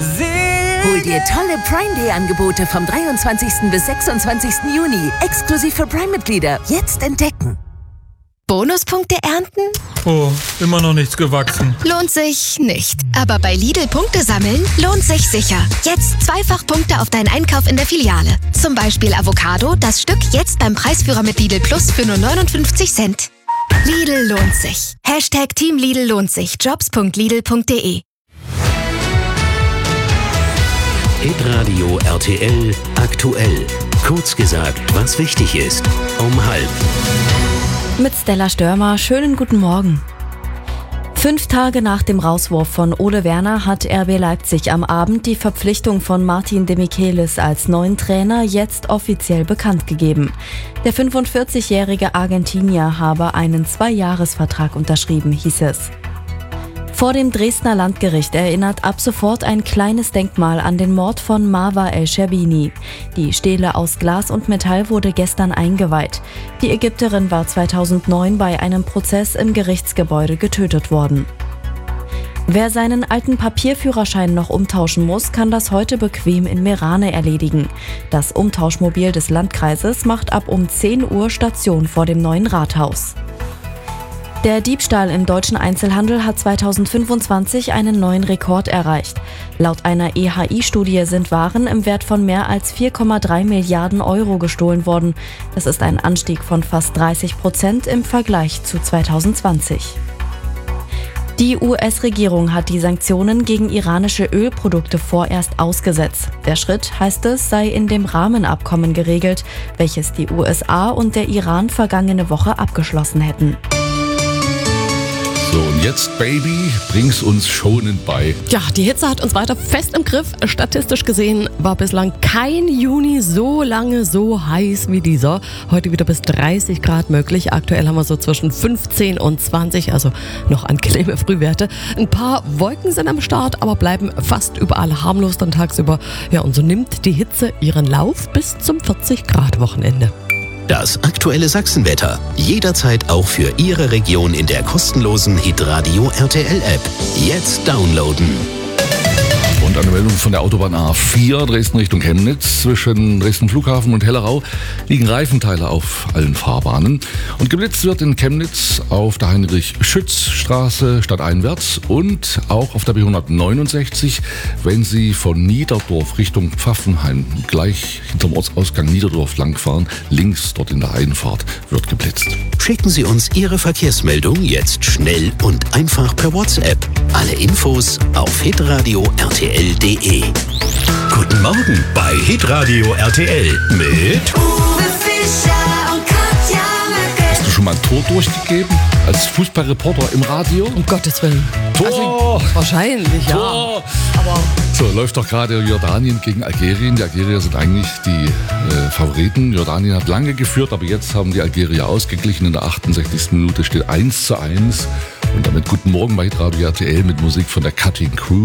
Hol dir tolle Prime Day Angebote vom 23. bis 26. Juni. Exklusiv für Prime-Mitglieder. Jetzt entdecken. Bonuspunkte ernten? Oh, immer noch nichts gewachsen. Lohnt sich nicht. Aber bei Lidl Punkte sammeln lohnt sich sicher. Jetzt zweifach Punkte auf deinen Einkauf in der Filiale. Zum Beispiel Avocado, das Stück jetzt beim Preisführer mit Lidl Plus für nur 59 Cent. Lidl lohnt sich. Hashtag Team Lidl lohnt sich. Jobs.lidl.de. Hitradio RTL aktuell. Kurz gesagt, was wichtig ist. Um 12:30. Mit Stella Störmer, schönen guten Morgen. 5 Tage nach dem Rauswurf von Ole Werner hat RB Leipzig am Abend die Verpflichtung von Martin de Michelis als neuen Trainer jetzt offiziell bekannt gegeben. Der 45-jährige Argentinier habe einen 2-Jahres-Vertrag unterschrieben, hieß es. Vor dem Dresdner Landgericht erinnert ab sofort ein kleines Denkmal an den Mord von Marwa El-Sherbini. Die Stele aus Glas und Metall wurde gestern eingeweiht. Die Ägypterin war 2009 bei einem Prozess im Gerichtsgebäude getötet worden. Wer seinen alten Papierführerschein noch umtauschen muss, kann das heute bequem in Merane erledigen. Das Umtauschmobil des Landkreises macht ab um 10 Uhr Station vor dem neuen Rathaus. Der Diebstahl im deutschen Einzelhandel hat 2025 einen neuen Rekord erreicht. Laut einer EHI-Studie sind Waren im Wert von mehr als 4,3 Milliarden Euro gestohlen worden. Das ist ein Anstieg von fast 30% im Vergleich zu 2020. Die US-Regierung hat die Sanktionen gegen iranische Ölprodukte vorerst ausgesetzt. Der Schritt, heißt es, sei in dem Rahmenabkommen geregelt, welches die USA und der Iran vergangene Woche abgeschlossen hätten. So, und jetzt, Baby, bring's uns schonend bei. Ja, die Hitze hat uns weiter fest im Griff. Statistisch gesehen war bislang kein Juni so lange so heiß wie dieser. Heute wieder bis 30 Grad möglich. Aktuell haben wir so zwischen 15 und 20, also noch angenehme Frühwerte. Ein paar Wolken sind am Start, aber bleiben fast überall harmlos dann tagsüber. Ja, und so nimmt die Hitze ihren Lauf bis zum 40-Grad-Wochenende. Das aktuelle Sachsenwetter. Jederzeit auch für Ihre Region in der kostenlosen Hitradio RTL-App. Jetzt downloaden. Und eine Meldung von der Autobahn A4 Dresden Richtung Chemnitz. Zwischen Dresden Flughafen und Hellerau liegen Reifenteile auf allen Fahrbahnen. Und geblitzt wird in Chemnitz auf der Heinrich-Schütz-Straße stadteinwärts und auch auf der B169, wenn Sie von Niederdorf Richtung Pfaffenheim gleich hinterm Ortsausgang Niederdorf langfahren. Links dort in der Einfahrt wird geblitzt. Schicken Sie uns Ihre Verkehrsmeldung jetzt schnell und einfach per WhatsApp. Alle Infos auf hitradio RTL.de. Guten Morgen bei Hitradio RTL mit Uwe Fischer und Katja Möcke. Hast du schon mal ein Tor durchgegeben als Fußballreporter im Radio? Um Gottes Willen. Tor! Also, wahrscheinlich, ja. Tor! Aber So, läuft doch gerade Jordanien gegen Algerien. Die Algerier sind eigentlich die Favoriten. Jordanien hat lange geführt, aber jetzt haben die Algerier ausgeglichen. In der 68. Minute steht 1:1. Und damit guten Morgen bei Hitradio RTL mit Musik von der Cutting Crew.